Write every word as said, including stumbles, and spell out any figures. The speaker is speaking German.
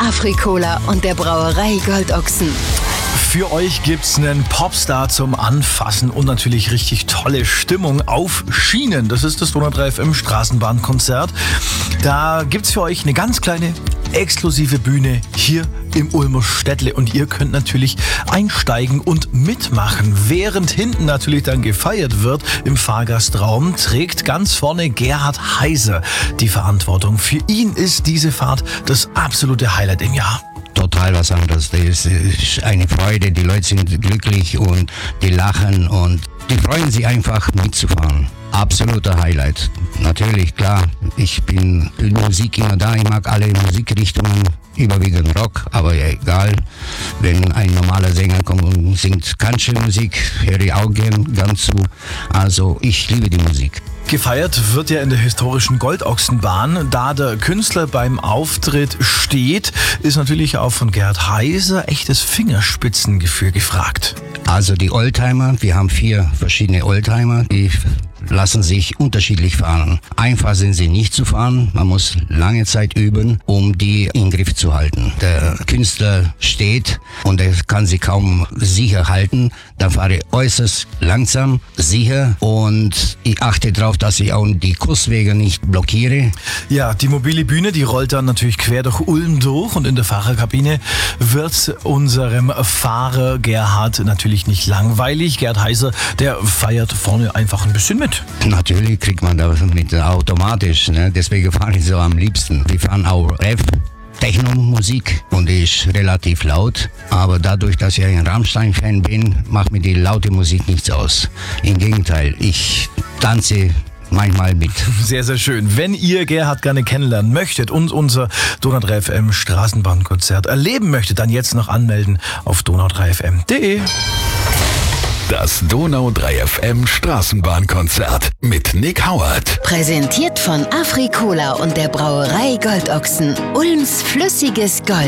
Afrikola und der Brauerei Goldochsen. Für euch gibt's einen Popstar zum Anfassen und natürlich richtig tolle Stimmung auf Schienen. Das ist das Donau drei F M Straßenbahnkonzert. Da gibt's für euch eine ganz kleine, exklusive Bühne hier im Ulmer Städtle und ihr könnt natürlich einsteigen und mitmachen. Während hinten natürlich dann gefeiert wird im Fahrgastraum, trägt ganz vorne Gerhard Heiser die Verantwortung. Für ihn ist diese Fahrt das absolute Highlight im Jahr. Total was anderes. Das ist eine Freude. Die Leute sind glücklich und die lachen und die freuen sich einfach mitzufahren. Absoluter Highlight. Natürlich, klar, ich bin in Musik immer da. Ich mag alle Musikrichtungen, überwiegend Rock, aber ja, egal. Wenn ein normaler Sänger kommt und singt Country-Musik, höre ich auch gern ganz zu. Also ich liebe die Musik. Gefeiert wird ja in der historischen Goldochsenbahn. Da der Künstler beim Auftritt steht, ist natürlich auch von Gerhard Heiser echtes Fingerspitzengefühl gefragt. Also die Oldtimer, wir haben vier verschiedene Oldtimer, die lassen sich unterschiedlich fahren. Einfach sind sie nicht zu fahren, man muss lange Zeit üben, um die in Griff zu halten. Der Künstler steht und er kann sie kaum sicher halten, dann fahre ich äußerst langsam, sicher und ich achte darauf, dass ich auch die Kurswege nicht blockiere. Ja, die mobile Bühne, die rollt dann natürlich quer durch Ulm durch und in der Fahrerkabine wird unserem Fahrer Gerhard natürlich nicht langweilig. Gerhard Heiser, der feiert vorne einfach ein bisschen mit. Natürlich kriegt man das mit automatisch, ne? Deswegen fahre ich so am liebsten. Wir fahren auch Rev. Techno-Musik und die ist relativ laut, aber dadurch, dass ich ein Rammstein-Fan bin, macht mir die laute Musik nichts aus. Im Gegenteil, ich tanze manchmal mit. Sehr, sehr schön. Wenn ihr Gerhard gerne kennenlernen möchtet und unser Donau drei F M Straßenbahnkonzert erleben möchtet, dann jetzt noch anmelden auf donau drei f m punkt de. Das Donau drei F M Straßenbahnkonzert mit Nick Howard. Präsentiert von Afrikola und der Brauerei Goldochsen. Ulms flüssiges Gold.